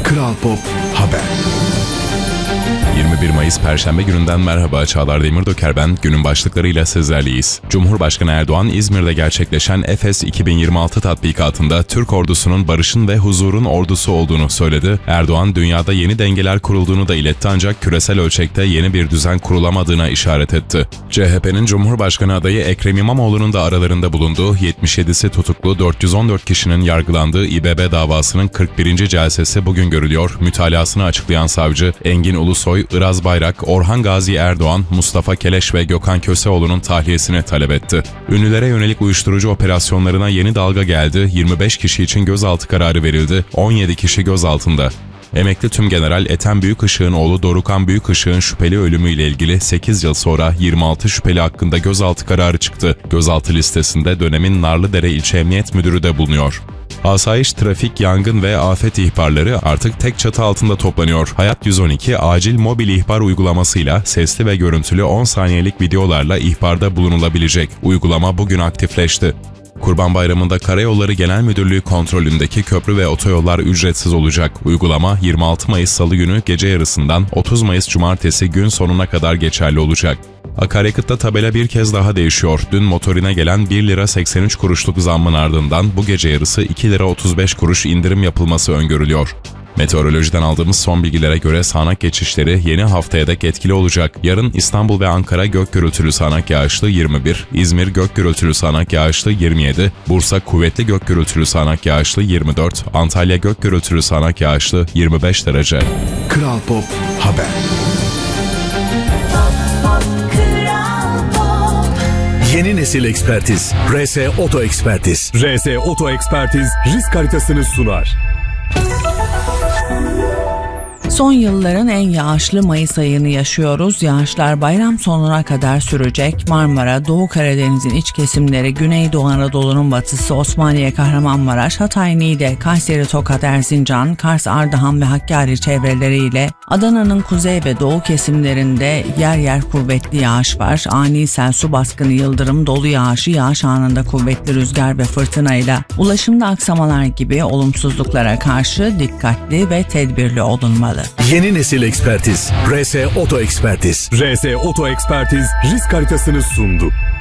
Kral Pop Haber. 21 Mayıs Perşembe gününden merhaba, Çağlar Demirdöker ben. Günün başlıklarıyla sizlerleyiz. Cumhurbaşkanı Erdoğan, İzmir'de gerçekleşen Efes 2026 tatbikatında Türk ordusunun barışın ve huzurun ordusu olduğunu söyledi. Erdoğan, dünyada yeni dengeler kurulduğunu da iletti ancak küresel ölçekte yeni bir düzen kurulamadığına işaret etti. CHP'nin Cumhurbaşkanı adayı Ekrem İmamoğlu'nun da aralarında bulunduğu 77'si tutuklu 414 kişinin yargılandığı İBB davasının 41. celsesi bugün görülüyor. Mütalasını açıklayan savcı Engin Ulusoy, Iraz Bayrak, Orhan Gazi Erdoğan, Mustafa Keleş ve Gökhan Köseoğlu'nun tahliyesini talep etti. Ünlülere yönelik uyuşturucu operasyonlarına yeni dalga geldi. 25 kişi için gözaltı kararı verildi. 17 kişi gözaltında. Emekli Tümgeneral Ethem Büyükışık'ın oğlu Dorukhan Büyükışık'ın şüpheli ölümüyle ilgili 8 yıl sonra 26 şüpheli hakkında gözaltı kararı çıktı. Gözaltı listesinde dönemin Narlıdere İlçe Emniyet Müdürü de bulunuyor. Asayiş, trafik, yangın ve afet ihbarları artık tek çatı altında toplanıyor. Hayat 112 acil mobil ihbar uygulamasıyla sesli ve görüntülü 10 saniyelik videolarla ihbarda bulunulabilecek. Uygulama bugün aktifleşti. Kurban Bayramı'nda Karayolları Genel Müdürlüğü kontrolündeki köprü ve otoyollar ücretsiz olacak. Uygulama 26 Mayıs Salı günü gece yarısından 30 Mayıs Cumartesi gün sonuna kadar geçerli olacak. Akaryakıtta tabela bir kez daha değişiyor. Dün motorine gelen 1 lira 83 kuruşluk zammın ardından bu gece yarısı 2 lira 35 kuruş indirim yapılması öngörülüyor. Meteorolojiden aldığımız son bilgilere göre sağanak geçişleri yeni haftaya dek etkili olacak. Yarın İstanbul ve Ankara gök gürültülü sağanak yağışlı 21, İzmir gök gürültülü sağanak yağışlı 27, Bursa kuvvetli gök gürültülü sağanak yağışlı 24, Antalya gök gürültülü sağanak yağışlı 25 derece. Kral Pop Haber. Yeni nesil ekspertiz. RS Oto Ekspertiz. RS Oto Ekspertiz risk haritasını sunar. Son yılların en yağışlı Mayıs ayını yaşıyoruz. Yağışlar bayram sonuna kadar sürecek. Marmara, Doğu Karadeniz'in iç kesimleri, Güneydoğu Anadolu'nun batısı, Osmaniye, Kahramanmaraş, Hatay, Niğde, Kayseri, Tokat, Erzincan, Kars, Ardahan ve Hakkari çevreleriyle Adana'nın kuzey ve doğu kesimlerinde yer yer kuvvetli yağış var. Ani sel, su baskını, yıldırım, dolu yağışı, yağış anında kuvvetli rüzgar ve fırtınayla ulaşımda aksamalar gibi olumsuzluklara karşı dikkatli ve tedbirli olunmalı. Yeni nesil ekspertiz. RS Oto Ekspertiz. RS Oto Ekspertiz risk haritasını sundu.